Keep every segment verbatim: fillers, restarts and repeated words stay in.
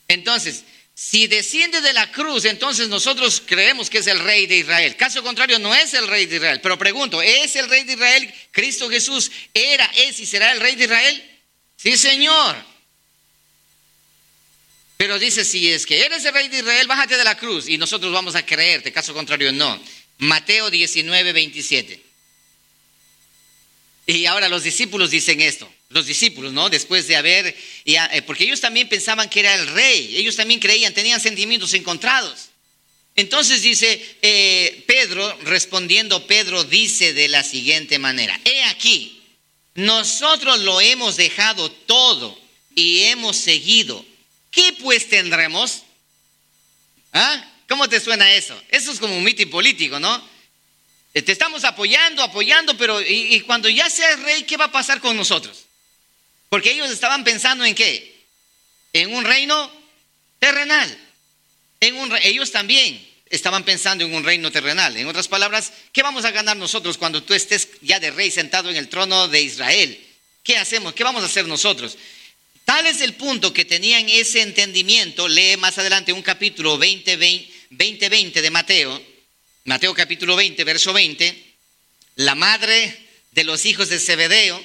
Entonces, si desciende de la cruz, entonces nosotros creemos que es el rey de Israel. Caso contrario, no es el rey de Israel. Pero pregunto, ¿es el rey de Israel? ¿Cristo Jesús era, es y será el rey de Israel? Sí, Señor. Pero dice, si es que eres el rey de Israel, bájate de la cruz y nosotros vamos a creerte. Caso contrario, no. Mateo diecinueve, veintisiete. Y ahora los discípulos dicen esto. Los discípulos, ¿no? Después de haber, ya, eh, porque ellos también pensaban que era el rey. Ellos también creían, tenían sentimientos encontrados. Entonces dice eh, Pedro, respondiendo Pedro, dice de la siguiente manera: he aquí, nosotros lo hemos dejado todo y hemos seguido. ¿Qué pues tendremos? ¿Ah? ¿Cómo te suena eso? Eso es como un mitin político, ¿no? Te estamos apoyando, apoyando, pero y, y cuando ya seas rey, ¿qué va a pasar con nosotros? Porque ellos estaban pensando en ¿qué? En un reino terrenal. En un, ellos también estaban pensando en un reino terrenal. En otras palabras, ¿qué vamos a ganar nosotros cuando tú estés ya de rey sentado en el trono de Israel? ¿Qué hacemos? ¿Qué vamos a hacer nosotros? Tal es el punto que tenían ese entendimiento. Lee más adelante un capítulo veinte, veinte de Mateo. Mateo capítulo veinte, verso veinte. La madre de los hijos de Zebedeo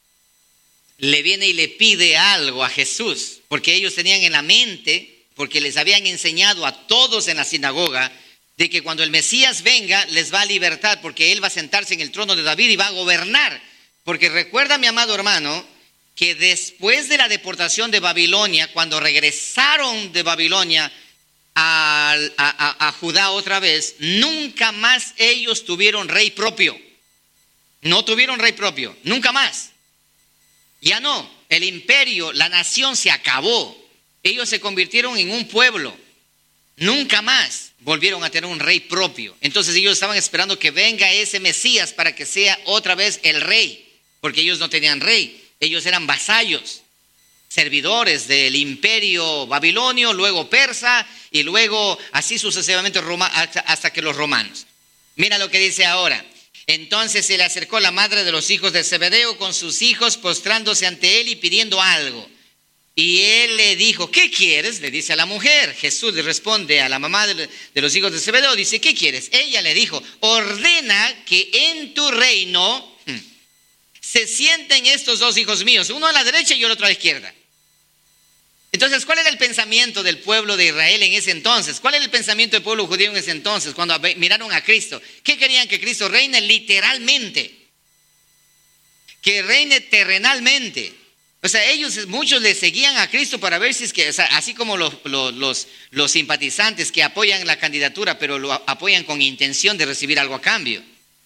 le viene y le pide algo a Jesús, porque ellos tenían en la mente, porque les habían enseñado a todos en la sinagoga, de que cuando el Mesías venga les va a libertar, porque él va a sentarse en el trono de David y va a gobernar. Porque recuerda, mi amado hermano, que después de la deportación de Babilonia, cuando regresaron de Babilonia a, a, a Judá otra vez, nunca más ellos tuvieron rey propio. No tuvieron rey propio, nunca más. Ya no, el imperio, la nación se acabó. Ellos se convirtieron en un pueblo. Nunca más volvieron a tener un rey propio. Entonces ellos estaban esperando que venga ese Mesías para que sea otra vez el rey, porque ellos no tenían rey. Ellos eran vasallos, servidores del imperio babilonio, luego persa y luego así sucesivamente Roma, hasta, hasta que los romanos. Mira lo que dice ahora. Entonces se le acercó la madre de los hijos de Zebedeo con sus hijos, postrándose ante él y pidiendo algo. Y él le dijo, ¿qué quieres? Le dice a la mujer. Jesús le responde a la mamá de, de los hijos de Zebedeo, dice, ¿qué quieres? Ella le dijo, ordena que en tu reino se sienten estos dos hijos míos, uno a la derecha y el otro a la izquierda. Entonces, ¿cuál era el pensamiento del pueblo de Israel en ese entonces? ¿Cuál era el pensamiento del pueblo judío en ese entonces cuando miraron a Cristo? ¿Qué querían? Que Cristo reine literalmente, que reine terrenalmente. O sea, ellos, muchos le seguían a Cristo para ver si es que, o sea, así como los, los, los, los simpatizantes que apoyan la candidatura, pero lo apoyan con intención de recibir algo a cambio.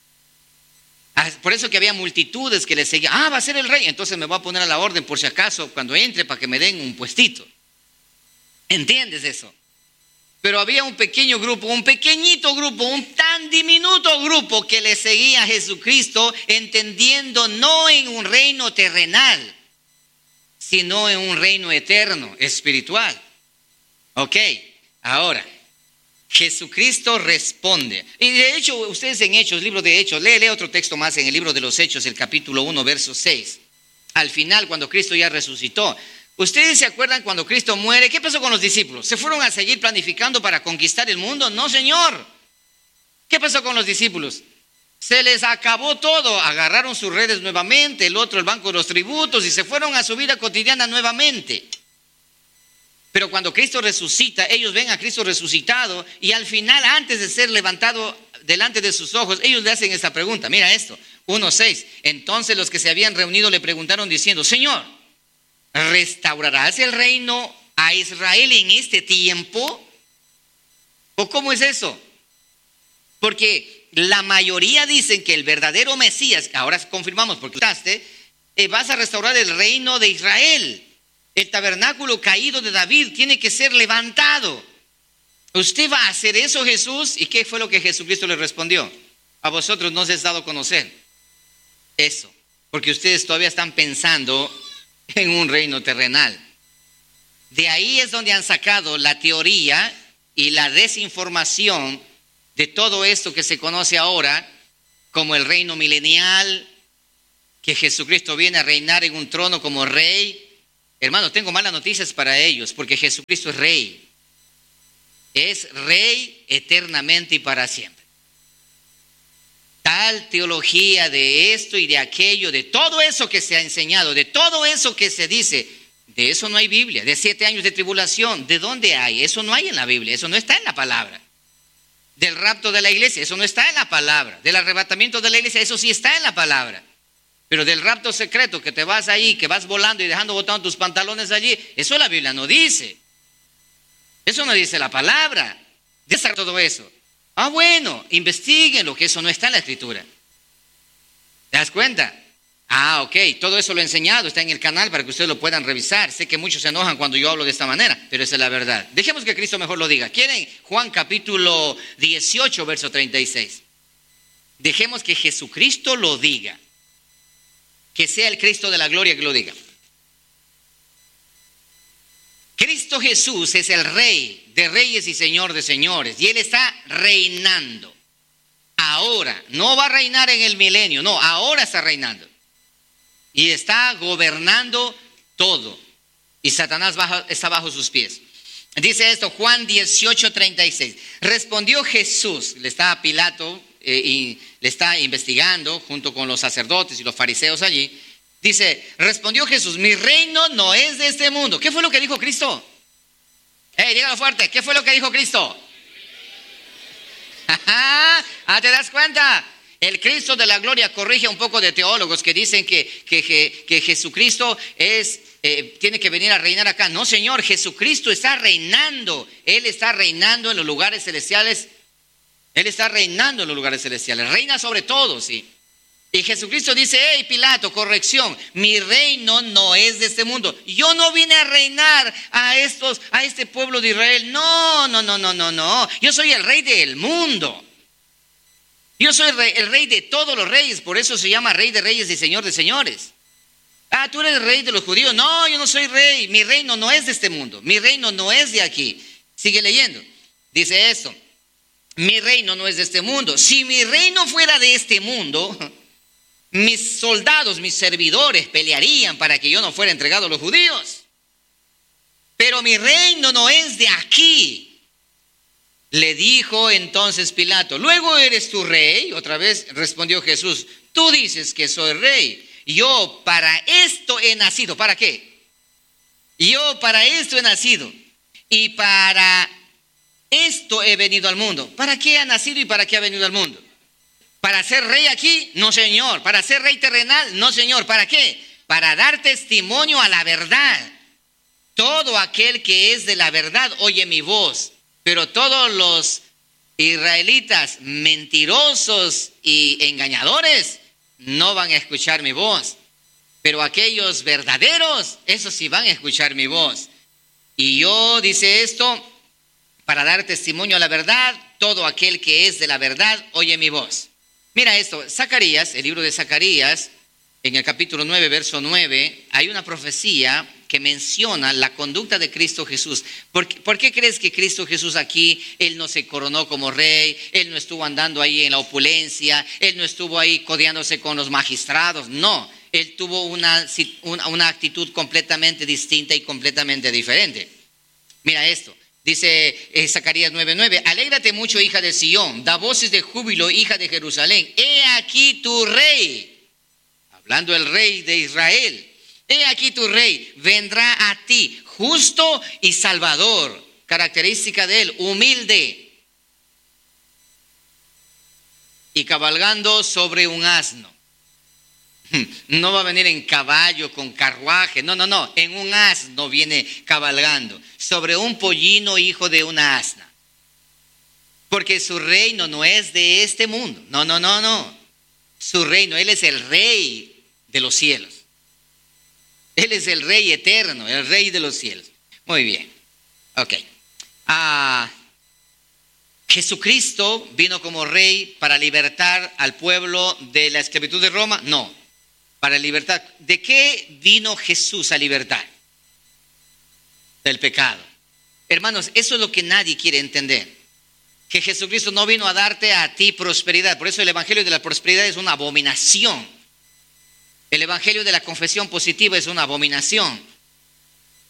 Por eso que había multitudes que le seguían, ah, va a ser el rey, entonces me voy a poner a la orden por si acaso cuando entre para que me den un puestito. ¿Entiendes eso? Pero había un pequeño grupo, un pequeñito grupo, un tan diminuto grupo que le seguía a Jesucristo, entendiendo no en un reino terrenal, sino en un reino eterno, espiritual. Ok, ahora Jesucristo responde. Y de hecho, ustedes en Hechos, libro de Hechos, lee, lee otro texto más en el libro de los Hechos, el capítulo uno, verso seis. Al final, cuando Cristo ya resucitó. ¿Ustedes se acuerdan cuando Cristo muere? ¿Qué pasó con los discípulos? ¿Se fueron a seguir planificando para conquistar el mundo? No, Señor. ¿Qué pasó con los discípulos? Se les acabó todo. Agarraron sus redes nuevamente, el otro el banco de los tributos y se fueron a su vida cotidiana nuevamente. Pero cuando Cristo resucita, ellos ven a Cristo resucitado y al final, antes de ser levantado delante de sus ojos, ellos le hacen esta pregunta. Mira esto, uno seis. Entonces los que se habían reunido le preguntaron diciendo, Señor, ¿restaurarás el reino a Israel en este tiempo? ¿O cómo es eso? Porque la mayoría dicen que el verdadero Mesías, ahora confirmamos porque usaste, eh, vas a restaurar el reino de Israel. El tabernáculo caído de David tiene que ser levantado. ¿Usted va a hacer eso, Jesús? ¿Y qué fue lo que Jesucristo le respondió? A vosotros no os es dado conocer eso, porque ustedes todavía están pensando en un reino terrenal. De ahí es donde han sacado la teoría y la desinformación de todo esto que se conoce ahora como el reino milenial, que Jesucristo viene a reinar en un trono como rey. Hermanos, tengo malas noticias para ellos, porque Jesucristo es rey. Es rey eternamente y para siempre. Tal teología de esto y de aquello, de todo eso que se ha enseñado, de todo eso que se dice, de eso no hay Biblia. De siete años de tribulación, ¿de dónde hay? Eso no hay en la Biblia, eso no está en la palabra. Del rapto de la iglesia, eso no está en la palabra. Del arrebatamiento de la iglesia, eso sí está en la palabra. Pero del rapto secreto, que te vas ahí, que vas volando y dejando botando tus pantalones allí, eso la Biblia no dice. Eso no dice la palabra. Dice todo eso. Ah, bueno, investiguen lo que eso no está en la Escritura. ¿Te das cuenta? Ah, ok, todo eso lo he enseñado, está en el canal para que ustedes lo puedan revisar. Sé que muchos se enojan cuando yo hablo de esta manera, pero esa es la verdad. Dejemos que Cristo mejor lo diga. ¿Quieren? Juan capítulo dieciocho, verso treinta y seis. Dejemos que Jesucristo lo diga. Que sea el Cristo de la gloria que lo diga. Cristo Jesús es el Rey de reyes y Señor de señores. Y Él está reinando. Ahora, no va a reinar en el milenio, no, ahora está reinando. Y está gobernando todo. Y Satanás bajo, está bajo sus pies. Dice esto, Juan dieciocho, treinta y seis. Respondió Jesús, le está a Pilato eh, y le está investigando junto con los sacerdotes y los fariseos allí. Dice, respondió Jesús, mi reino no es de este mundo. ¿Qué fue lo que dijo Cristo? Hey, dígalo fuerte, ¿qué fue lo que dijo Cristo? Ah, ¿te das cuenta? El Cristo de la gloria corrige un poco de teólogos que dicen que, que, que, que Jesucristo es, eh, tiene que venir a reinar acá. No, Señor, Jesucristo está reinando. Él está reinando en los lugares celestiales. Él está reinando en los lugares celestiales. Reina sobre todo, sí. Y Jesucristo dice, hey Pilato, corrección, mi reino no es de este mundo. Yo no vine a reinar a estos, a este pueblo de Israel. No, no, no, no, no, no. Yo soy el rey del mundo. Yo soy el rey, el rey de todos los reyes, por eso se llama rey de reyes y señor de señores. Ah, tú eres el rey de los judíos. No, yo no soy rey. Mi reino no es de este mundo. Mi reino no es de aquí. Sigue leyendo. Dice esto. Mi reino no es de este mundo. Si mi reino fuera de este mundo, mis soldados, mis servidores pelearían para que yo no fuera entregado a los judíos. Pero mi reino no es de aquí. Le dijo entonces Pilato, ¿luego eres tu rey? Otra vez respondió Jesús, tú dices que soy rey. Yo para esto he nacido. ¿Para qué? Yo para esto he nacido. Y para esto he venido al mundo. ¿Para qué ha nacido y para qué ha venido al mundo? ¿Para ser rey aquí? No, Señor. ¿Para ser rey terrenal? No, Señor. ¿Para qué? Para dar testimonio a la verdad. Todo aquel que es de la verdad oye mi voz. Pero todos los israelitas mentirosos y engañadores no van a escuchar mi voz. Pero aquellos verdaderos, esos sí van a escuchar mi voz. Y yo, dice esto, para dar testimonio a la verdad, todo aquel que es de la verdad oye mi voz. Mira esto, Zacarías, el libro de Zacarías, en el capítulo nueve, verso nueve, hay una profecía que menciona la conducta de Cristo Jesús. ¿Por qué, ¿Por qué crees que Cristo Jesús aquí, Él no se coronó como rey, Él no estuvo andando ahí en la opulencia, Él no estuvo ahí codeándose con los magistrados? No, Él tuvo una, una, una actitud completamente distinta y completamente diferente. Mira esto, dice eh, Zacarías nueve nueve, alégrate mucho, hija de Sión, da voces de júbilo, hija de Jerusalén, he aquí tu rey, hablando el rey de Israel. He aquí tu rey, vendrá a ti, justo y salvador. Característica de él, humilde. Y cabalgando sobre un asno. No va a venir en caballo, con carruaje. No, no, no. En un asno viene cabalgando. Sobre un pollino, hijo de una asna. Porque su reino no es de este mundo. No, no, no, no. Su reino, él es el rey de los cielos. Él es el rey eterno, el rey de los cielos. Muy bien. Ok. Ah, ¿Jesucristo vino como rey para libertar al pueblo de la esclavitud de Roma? No. Para libertar. ¿De qué vino Jesús a libertar? Del pecado. Hermanos, eso es lo que nadie quiere entender. Que Jesucristo no vino a darte a ti prosperidad. Por eso el evangelio de la prosperidad es una abominación. El evangelio de la confesión positiva es una abominación.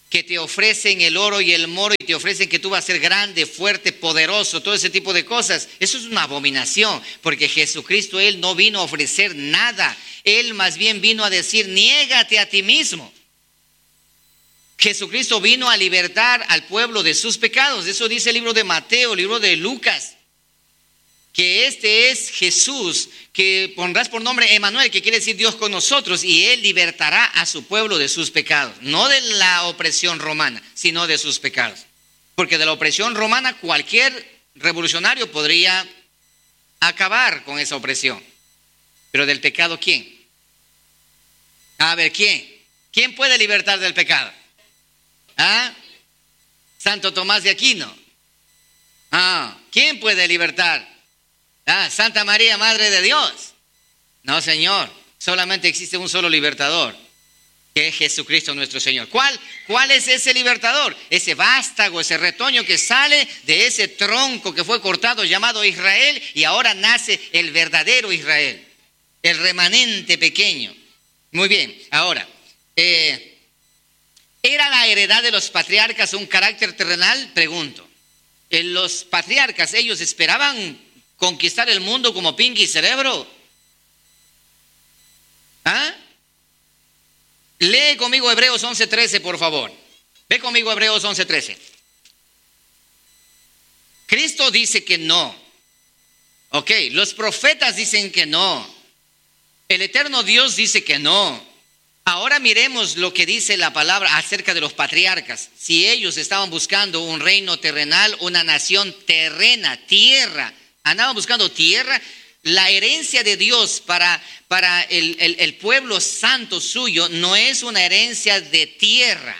que te ofrecen el oro y el moro y te ofrecen que tú vas a ser grande, fuerte, poderoso, todo ese tipo de cosas. Eso es una abominación, porque Jesucristo, Él no vino a ofrecer nada. Él más bien vino a decir, niégate a ti mismo. Jesucristo vino a libertar al pueblo de sus pecados. Eso dice el libro de Mateo, el libro de Lucas. Que este es Jesús, que pondrás por nombre Emmanuel, que quiere decir Dios con nosotros, y Él libertará a su pueblo de sus pecados. No de la opresión romana, sino de sus pecados. Porque de la opresión romana cualquier revolucionario podría acabar con esa opresión. Pero del pecado, ¿quién? A ver, ¿quién? ¿Quién puede libertar del pecado? ¿Ah? Santo Tomás de Aquino. Ah, ¿quién puede libertar? Ah, Santa María, Madre de Dios. No, Señor, solamente existe un solo libertador, que es Jesucristo nuestro Señor. ¿Cuál? ¿Cuál es ese libertador? Ese vástago, ese retoño que sale de ese tronco que fue cortado llamado Israel, y ahora nace el verdadero Israel, el remanente pequeño. Muy bien, ahora, eh, ¿era la heredad de los patriarcas un carácter terrenal? Pregunto. Eh, los patriarcas, ellos esperaban conquistar el mundo como pingue y cerebro. ¿Ah? Lee conmigo Hebreos once trece, por favor. Ve conmigo Hebreos once trece. Cristo dice que no. Ok, los profetas dicen que no. El eterno Dios dice que no. Ahora miremos lo que dice la palabra acerca de los patriarcas. Si ellos estaban buscando un reino terrenal, una nación terrena, tierra, andaban buscando tierra, la herencia de Dios para, para el, el, el pueblo santo suyo no es una herencia de tierra.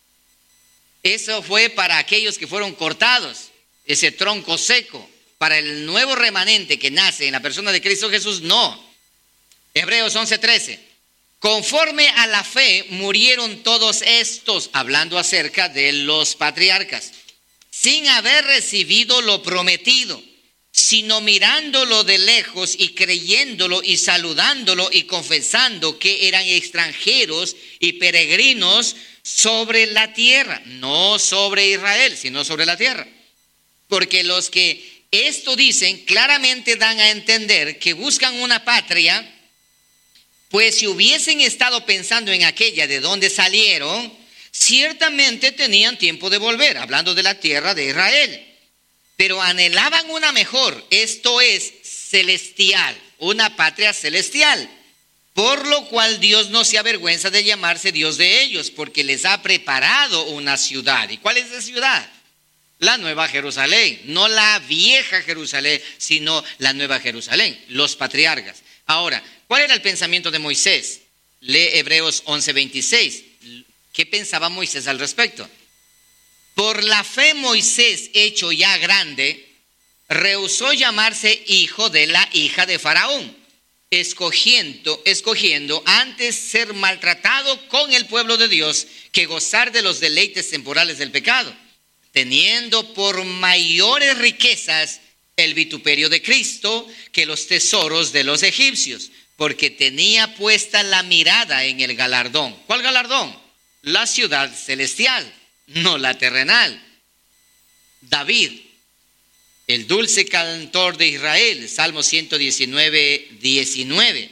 Eso fue para aquellos que fueron cortados, ese tronco seco. Para el nuevo remanente que nace en la persona de Cristo Jesús, no. Hebreos once trece. Conforme a la fe murieron todos estos, hablando acerca de los patriarcas, sin haber recibido lo prometido, sino mirándolo de lejos y creyéndolo y saludándolo y confesando que eran extranjeros y peregrinos sobre la tierra, no sobre Israel, sino sobre la tierra. Porque los que esto dicen claramente dan a entender que buscan una patria, pues si hubiesen estado pensando en aquella de donde salieron, ciertamente tenían tiempo de volver, hablando de la tierra de Israel. Pero anhelaban una mejor, esto es celestial, una patria celestial. Por lo cual Dios no se avergüenza de llamarse Dios de ellos, porque les ha preparado una ciudad. ¿Y cuál es esa ciudad? La Nueva Jerusalén, no la vieja Jerusalén, sino la Nueva Jerusalén, los patriarcas. Ahora, ¿cuál era el pensamiento de Moisés? Lee Hebreos once veintiséis. ¿Qué pensaba Moisés al respecto? Por la fe Moisés, hecho ya grande, rehusó llamarse hijo de la hija de Faraón, escogiendo, escogiendo antes ser maltratado con el pueblo de Dios que gozar de los deleites temporales del pecado, teniendo por mayores riquezas el vituperio de Cristo que los tesoros de los egipcios, porque tenía puesta la mirada en el galardón. ¿Cuál galardón? La ciudad celestial, no la terrenal. David, el dulce cantor de Israel, Salmo ciento diecinueve, diecinueve.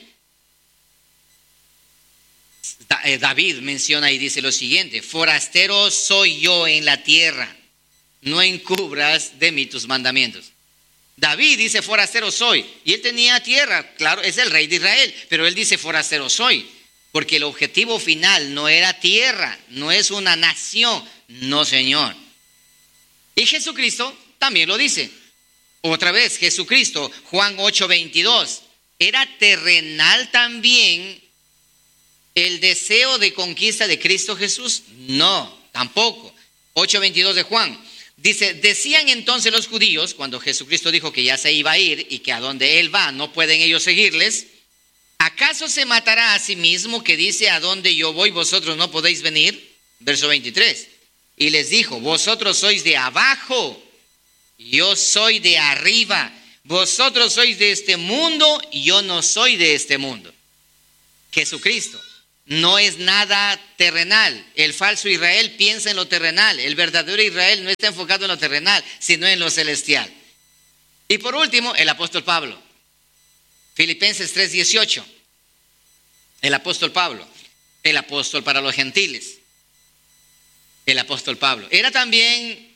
David menciona y dice lo siguiente: forastero soy yo en la tierra, no encubras de mí tus mandamientos. David dice forastero soy, y él tenía tierra, claro, es el rey de Israel, pero él dice forastero soy, porque el objetivo final no era tierra, no es una nación, no, Señor. Y Jesucristo también lo dice. Otra vez, Jesucristo, Juan ocho veintidós, ¿era terrenal también el deseo de conquista de Cristo Jesús? No, tampoco. ocho veintidós de Juan. Dice, decían entonces los judíos, cuando Jesucristo dijo que ya se iba a ir y que a donde Él va no pueden ellos seguirles, ¿acaso se matará a sí mismo que dice, a donde yo voy vosotros no podéis venir? Verso veintitrés. Y les dijo, vosotros sois de abajo, yo soy de arriba. Vosotros sois de este mundo y yo no soy de este mundo. Jesucristo, no es nada terrenal. El falso Israel piensa en lo terrenal. El verdadero Israel no está enfocado en lo terrenal, sino en lo celestial. Y por último, el apóstol Pablo. Filipenses tres dieciocho. El apóstol Pablo, el apóstol para los gentiles. El apóstol Pablo. Era también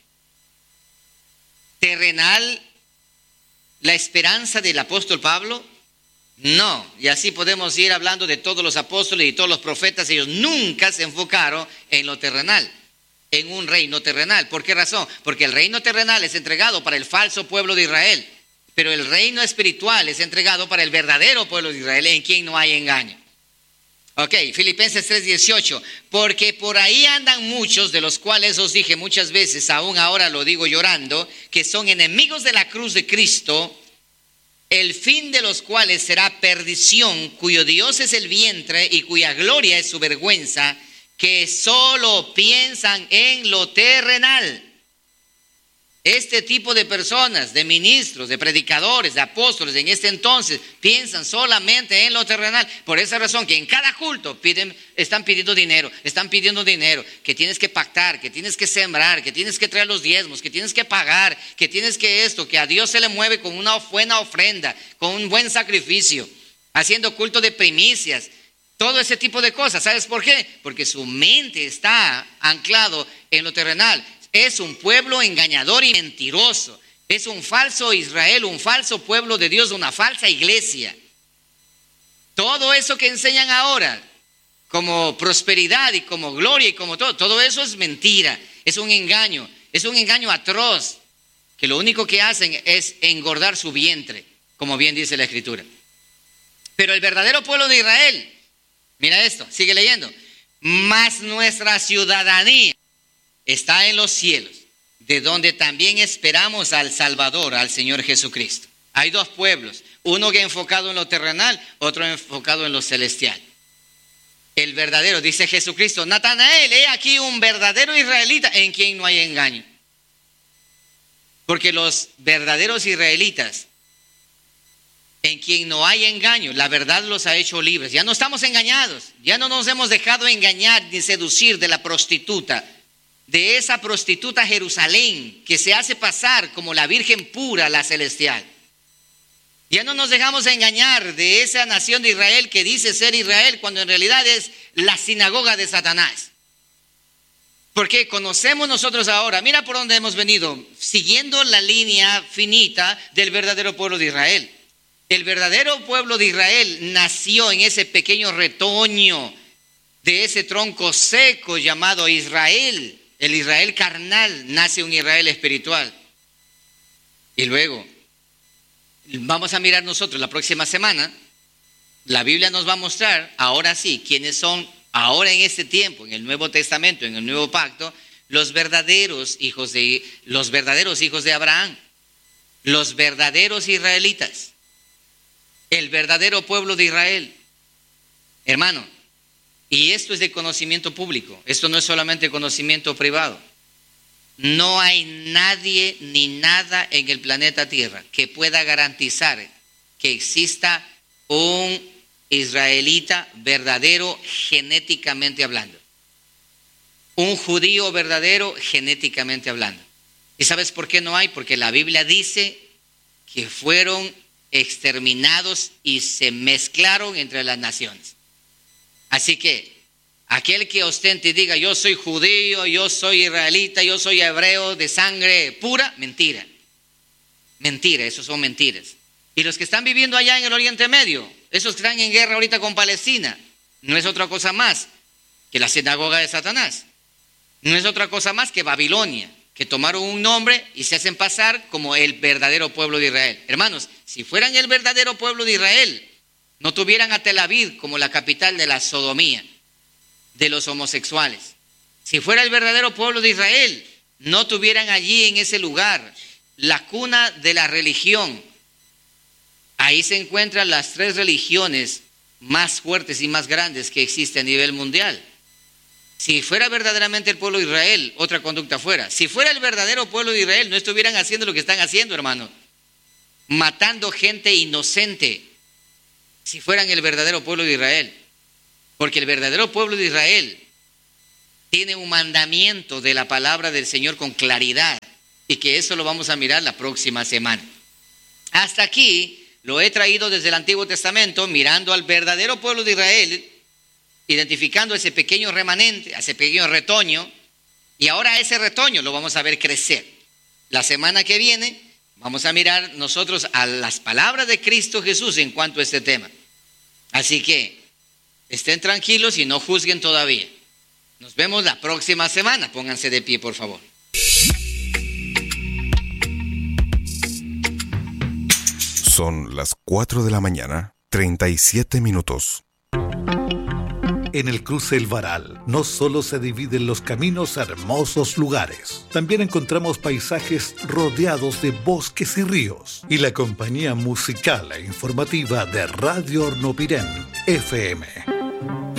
terrenal la esperanza del apóstol Pablo. No, y así podemos ir hablando de todos los apóstoles y todos los profetas. Ellos nunca se enfocaron en lo terrenal, en un reino terrenal. ¿Por qué razón? Porque el reino terrenal es entregado para el falso pueblo de Israel, pero el reino espiritual es entregado para el verdadero pueblo de Israel, en quien no hay engaño. Ok, Filipenses tres dieciocho, porque por ahí andan muchos, de los cuales os dije muchas veces, aún ahora lo digo llorando, que son enemigos de la cruz de Cristo, el fin de los cuales será perdición, cuyo Dios es el vientre y cuya gloria es su vergüenza, que solo piensan en lo terrenal. Este tipo de personas, de ministros, de predicadores, de apóstoles en este entonces, piensan solamente en lo terrenal. Por esa razón que en cada culto piden, están pidiendo dinero, están pidiendo dinero, que tienes que pactar, que tienes que sembrar, que tienes que traer los diezmos, que tienes que pagar, que tienes que esto, que a Dios se le mueve con una buena ofrenda, con un buen sacrificio, haciendo culto de primicias. Todo ese tipo de cosas. ¿Sabes por qué? Porque su mente está anclado en lo terrenal. Es un pueblo engañador y mentiroso. Es un falso Israel, un falso pueblo de Dios, una falsa iglesia. Todo eso que enseñan ahora, como prosperidad y como gloria y como todo, todo eso es mentira. Es un engaño, es un engaño atroz, que lo único que hacen es engordar su vientre, como bien dice la Escritura. Pero el verdadero pueblo de Israel, mira esto, sigue leyendo, mas nuestra ciudadanía está en los cielos, de donde también esperamos al Salvador, al Señor Jesucristo. Hay dos pueblos, uno que enfocado en lo terrenal, otro enfocado en lo celestial. El verdadero, dice Jesucristo, Natanael, he aquí un verdadero israelita en quien no hay engaño. Porque los verdaderos israelitas, en quien no hay engaño, la verdad los ha hecho libres. Ya no estamos engañados, ya no nos hemos dejado engañar ni seducir de la prostituta, de esa prostituta Jerusalén que se hace pasar como la Virgen pura, la celestial. Ya no nos dejamos engañar de esa nación de Israel que dice ser Israel cuando en realidad es la sinagoga de Satanás. Porque conocemos nosotros ahora, mira por dónde hemos venido, siguiendo la línea finita del verdadero pueblo de Israel. El verdadero pueblo de Israel nació en ese pequeño retoño de ese tronco seco llamado Israel. El Israel carnal, nace un Israel espiritual. Y luego, vamos a mirar nosotros la próxima semana, la Biblia nos va a mostrar, ahora sí, quiénes son, ahora en este tiempo, en el Nuevo Testamento, en el Nuevo Pacto, los verdaderos hijos de, los verdaderos hijos de Abraham, los verdaderos israelitas, el verdadero pueblo de Israel. Hermano, y esto es de conocimiento público, esto no es solamente conocimiento privado. No hay nadie ni nada en el planeta Tierra que pueda garantizar que exista un israelita verdadero genéticamente hablando. Un judío verdadero genéticamente hablando. ¿Y sabes por qué no hay? Porque la Biblia dice que fueron exterminados y se mezclaron entre las naciones. Así que aquel que ostente y diga yo soy judío, yo soy israelita, yo soy hebreo de sangre pura, mentira. Mentira, esos son mentiras. Y los que están viviendo allá en el Oriente Medio, esos que están en guerra ahorita con Palestina, no es otra cosa más que la sinagoga de Satanás. No es otra cosa más que Babilonia, que tomaron un nombre y se hacen pasar como el verdadero pueblo de Israel. Hermanos, si fueran el verdadero pueblo de Israel, no tuvieran a Tel Aviv como la capital de la sodomía, de los homosexuales. Si fuera el verdadero pueblo de Israel, no tuvieran allí en ese lugar la cuna de la religión. Ahí se encuentran las tres religiones más fuertes y más grandes que existen a nivel mundial. Si fuera verdaderamente el pueblo de Israel, otra conducta fuera. Si fuera el verdadero pueblo de Israel, no estuvieran haciendo lo que están haciendo, hermano. Matando gente inocente. Si fueran el verdadero pueblo de Israel. Porque el verdadero pueblo de Israel tiene un mandamiento de la palabra del Señor con claridad, y que eso lo vamos a mirar la próxima semana. Hasta aquí lo he traído desde el Antiguo Testamento, mirando al verdadero pueblo de Israel, identificando ese pequeño remanente, ese pequeño retoño, y ahora ese retoño lo vamos a ver crecer. La semana que viene vamos a mirar nosotros a las palabras de Cristo Jesús en cuanto a este tema. Así que estén tranquilos y no juzguen todavía. Nos vemos la próxima semana. Pónganse de pie, por favor. Son las cuatro de la mañana, treinta y siete minutos. En el cruce El Varal no solo se dividen los caminos a hermosos lugares, también encontramos paisajes rodeados de bosques y ríos, y la compañía musical e informativa de Radio Hornopirén F M.